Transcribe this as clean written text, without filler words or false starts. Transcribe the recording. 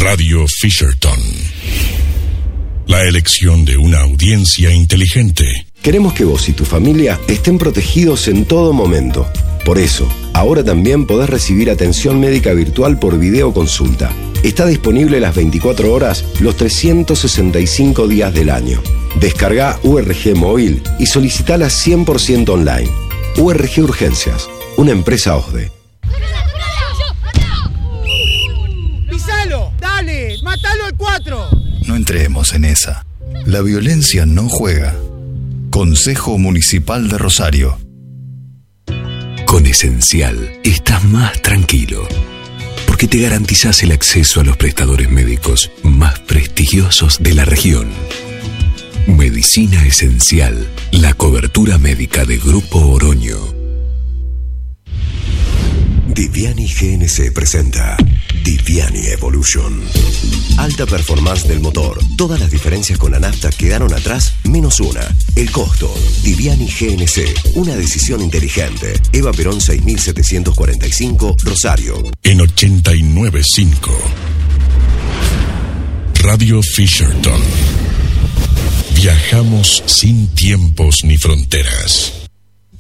Radio Fisherton. La elección de una audiencia inteligente. Queremos que vos y tu familia estén protegidos en todo momento. Por eso, ahora también podés recibir atención médica virtual por videoconsulta. Está disponible las 24 horas, los 365 días del año. Descarga URG Móvil y solicitala 100% online. URG Urgencias, una empresa OSDE. ¡Pisalo! ¡Dale! ¡Matalo al 4! No entremos en esa. La violencia no juega. Consejo Municipal de Rosario. Con Esencial estás más tranquilo, porque te garantizás el acceso a los prestadores médicos más prestigiosos de la región. Medicina Esencial, la cobertura médica de Grupo Oroño. Diviani GNC presenta Diviani Evolution. Alta performance del motor. Todas las diferencias con la nafta quedaron atrás, menos una. El costo. Diviani GNC. Una decisión inteligente. Eva Perón 6745, Rosario. En 89.5. Radio Fisherton. Viajamos sin tiempos ni fronteras.